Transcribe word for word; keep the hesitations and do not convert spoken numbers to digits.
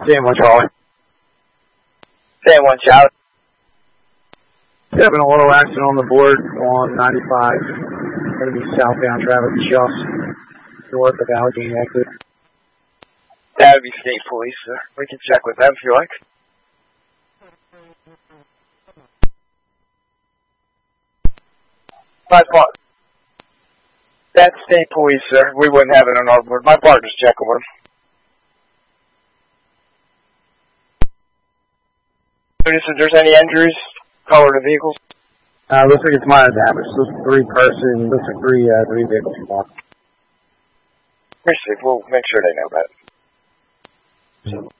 San Juan Charlie. San Juan Charlie. Having a little accident on the board on ninety-five. Going to be southbound traffic just north of Allegheny exit. That would be state police, sir. We can check with them if you like. My part. That's state police, sir. We wouldn't have it on our board. My partner's checking with them. Notice if there's any injuries, color of the vehicles. Uh, looks like it's minor damage. Looks like three person, looks like three, uh, three vehicles involved. We'll make sure they know that. So.